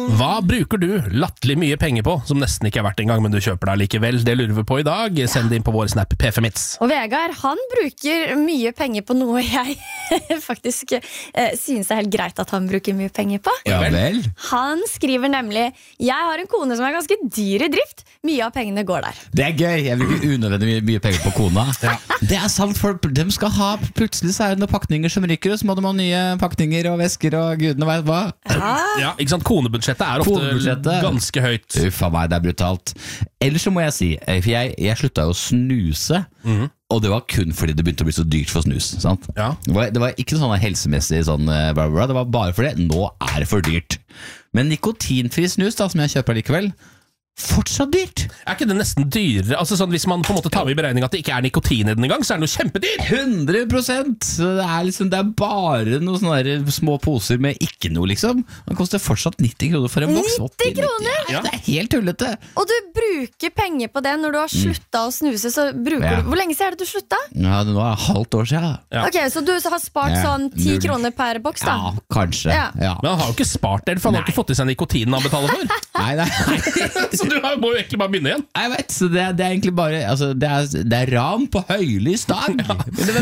Hva bruker du latterlig mye penger på, som nesten ikke er verdt engang, men du kjøper deg likevel? Det lurer vi på i dag. Send det inn på vår Snap P5hits. Og Vegard, han bruker mye penger på noe jeg faktisk synes det helt greit at han bruker mye penger på. Ja vel. Han skriver nemlig: jeg har en kone som ganske dyr i drift. Mye av pengene går der. Det gøy, jeg bruker unødvendig mye penger på kona. Det sant, for de skal ha, plutselig så det noen pakninger som rykker, og så må de ha nye pakninger og vesker og gudene vet hva. Ja, ikke sant? Konebudsjettet ofte ganske høyt. Uffa meg, det brutalt. Ellers så må jeg si, for jeg sluttet å snuse, og det var kun fordi det begynte å bli så dyrt for snus, sant? Ja. Det var ikke noe sånn helsemessig sånn, bla bla bla, det var bare fordi nå det for dyrt. Men nikotinfri snus da, som jeg kjøper likevel, fortsatt dyrt. Ikke det nesten dyrere? Altså sånn, hvis man på en måte tar med i beregning at det ikke nikotin i den engang, så det noe kjempedyrt. 100%. Så det bare noen sånne små poser med ikke noe, liksom. Den koster fortsatt 90 kroner for en boks. 90 kroner? Ja, det helt tullete. Og du bruker penger på det når du har sluttet å snuse, så bruker du... Hvor lenge siden det du sluttet? Ja, det var halvt år siden. Ja. Ok, så du har spart sånn 10 kroner per boks da? Ja, kanskje. Ja. Men han har jo ikke spart det, for han har ikke fått i seg nikotinen han betaler for. Nei. Så du må jo egentlig bare begynne igjen. Jeg vet, så det egentlig bare altså, det ran på høylys dag.